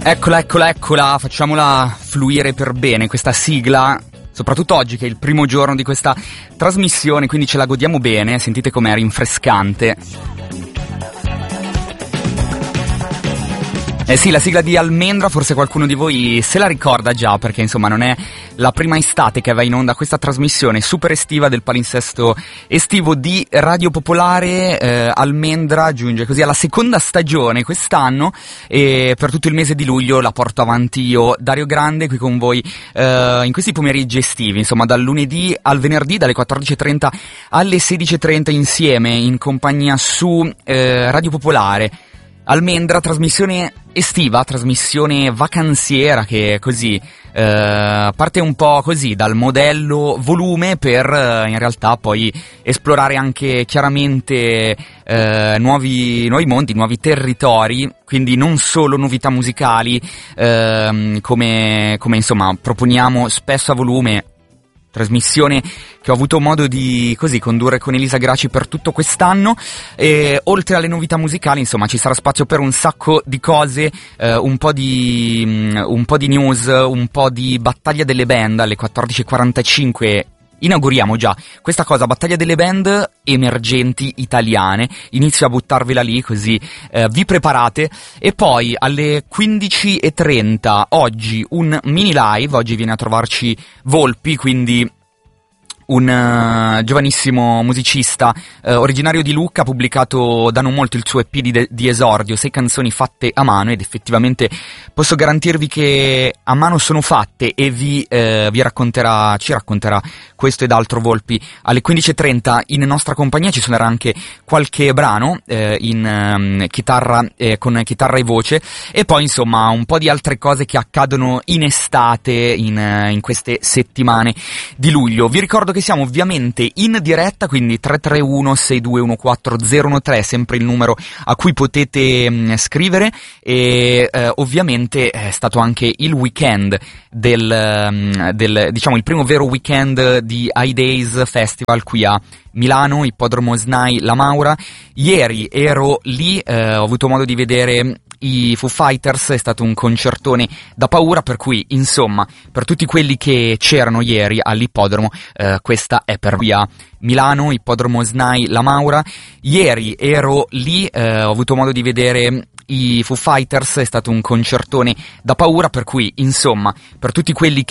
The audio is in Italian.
Eccola, facciamola fluire per bene questa sigla, soprattutto oggi che è il primo giorno di questa trasmissione, quindi ce la godiamo bene, sentite com'è rinfrescante. Eh sì, la sigla di Almendra, forse qualcuno di voi se la ricorda già, perché insomma non è la prima estate che va in onda questa trasmissione super estiva del palinsesto estivo di Radio Popolare. Almendra giunge così alla seconda stagione quest'anno e per tutto il mese di luglio la porto avanti io, Dario Grande, qui con voi in questi pomeriggi estivi, insomma dal lunedì al venerdì dalle 14.30 alle 16.30 insieme in compagnia su Radio Popolare. Almendra, trasmissione estiva, trasmissione vacanziera che così parte un po' così dal modello volume per in realtà poi esplorare anche chiaramente nuovi mondi, nuovi territori, quindi non solo novità musicali come insomma proponiamo spesso a volume. Trasmissione che ho avuto modo di così condurre con Elisa Graci per tutto quest'anno, e oltre alle novità musicali insomma ci sarà spazio per un sacco di cose, un po' di news, un po' di battaglia delle band alle 14.45. Inauguriamo già questa cosa, battaglia delle band emergenti italiane, inizio a buttarvela lì così vi preparate, e poi alle 15.30 oggi un mini live, oggi viene a trovarci Volpi, quindi un giovanissimo musicista originario di Lucca, ha pubblicato da non molto il suo EP di esordio, 6 canzoni fatte a mano, ed effettivamente posso garantirvi che a mano sono fatte, e ci racconterà questo ed altro Volpi. Alle 15.30 in nostra compagnia ci suonerà anche qualche brano in chitarra, con chitarra e voce, e poi insomma un po' di altre cose che accadono in estate in queste settimane di luglio. Vi ricordo che siamo ovviamente in diretta, quindi 331-6214-013, sempre il numero a cui potete scrivere, e ovviamente è stato anche il weekend diciamo il primo vero weekend di High Days Festival qui a Milano, Ippodromo SNAI La Maura. Ieri ero lì, ho avuto modo di vedere i Foo Fighters, è stato un concertone da paura, per cui insomma per tutti quelli che c'erano ieri all'ippodromo questa è per via Milano, Ippodromo SNAI La Maura. Ieri ero lì, ho avuto modo di vedere i Foo Fighters, è stato un concertone da paura, per cui insomma per tutti quelli